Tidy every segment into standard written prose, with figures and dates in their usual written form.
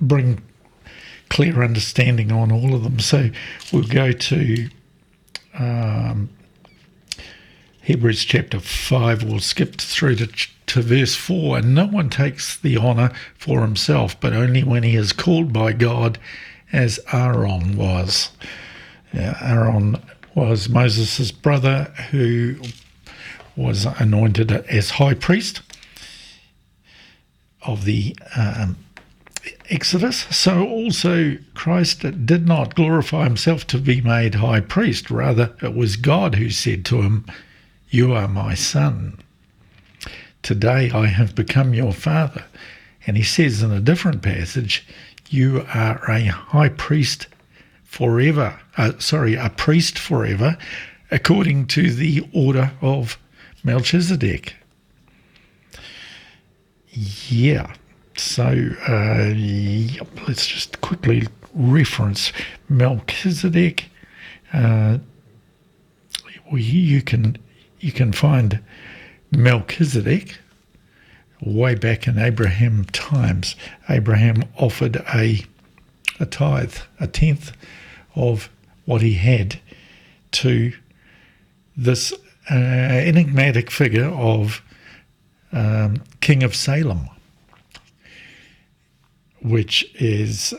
bring clear understanding on all of them. So we'll go to Hebrews chapter 5. We'll skip through to verse 4. And no one takes the honour for himself, but only when he is called by God, as Aaron was. Aaron was Moses' brother, who was anointed as high priest of the Exodus. So also Christ did not glorify himself to be made high priest. Rather, it was God who said to him, "You are my son. Today I have become your father." And he says in a different passage, "You are a high priest forever." A priest forever, according to the order of Melchizedek. Yeah. So let's just quickly reference Melchizedek. You can find Melchizedek way back in Abraham times. Abraham offered a tithe, a tenth of what he had, to this enigmatic figure of King of Salem, which is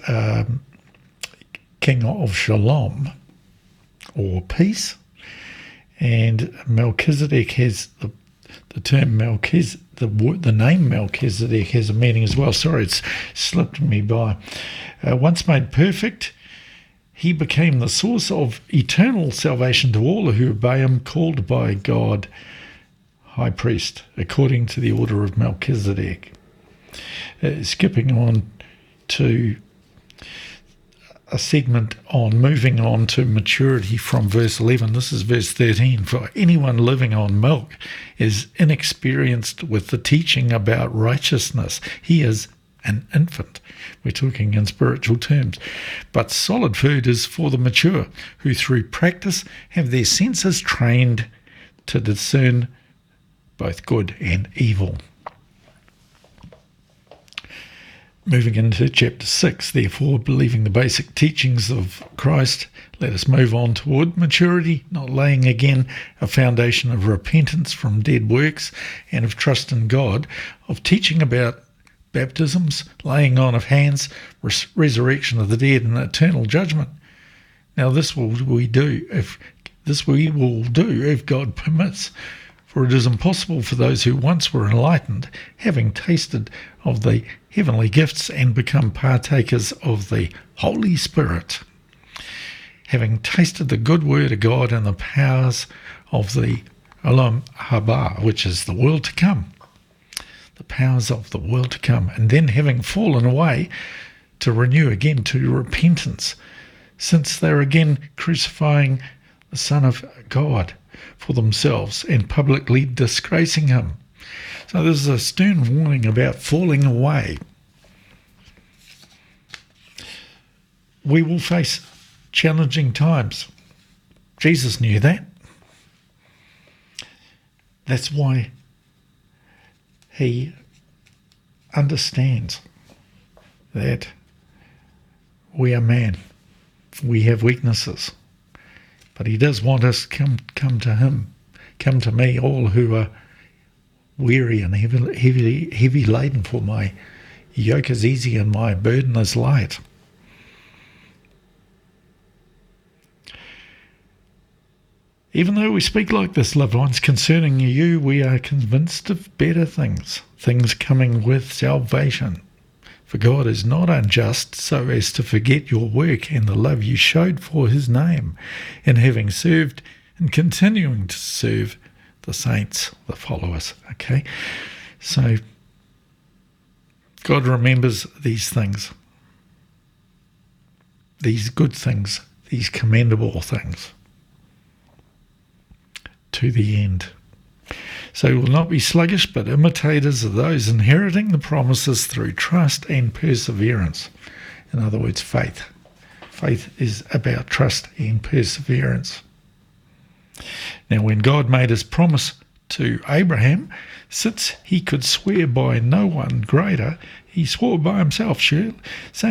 King of Shalom, or peace. And Melchizedek has the term Melchizedek, the name Melchizedek has a meaning as well. Sorry, it's slipped me by. Once made perfect, he became the source of eternal salvation to all who obey him, called by God high priest, according to the order of Melchizedek. Skipping on to a segment on moving on to maturity from verse 11. This is verse 13. For anyone living on milk is inexperienced with the teaching about righteousness. He is an infant. We're talking in spiritual terms. But solid food is for the mature, who through practice have their senses trained to discern both good and evil. Moving into chapter 6, therefore, believing the basic teachings of Christ, let us move on toward maturity, not laying again a foundation of repentance from dead works and of trust in God, of teaching about baptisms, laying on of hands, resurrection of the dead, and eternal judgment. Now this will we do if God permits. For it is impossible for those who once were enlightened, having tasted of the heavenly gifts and become partakers of the Holy Spirit, having tasted the good word of God and the powers of the Olam Haba, which is the world to come, the powers of the world to come, and then having fallen away, to renew again to repentance, since they're again crucifying the Son of God for themselves and publicly disgracing him. So there's a stern warning about falling away. We will face challenging times. Jesus knew that. That's why he understands that we are man. We have weaknesses. But he does want us to come to him. Come to me, all who are weary and heavy laden, for my yoke is easy and my burden is light. Even though we speak like this, loved ones, concerning you, we are convinced of better things coming with salvation. For God is not unjust so as to forget your work and the love you showed for his name, in having served and continuing to serve the saints, the followers. Okay? So God remembers these things, these good things, these commendable things, to the end. So we will not be sluggish, but imitators of those inheriting the promises through trust and perseverance. In other words, faith. Faith is about trust and perseverance. Now, when God made his promise to Abraham, since he could swear by no one greater, he swore by himself, saying,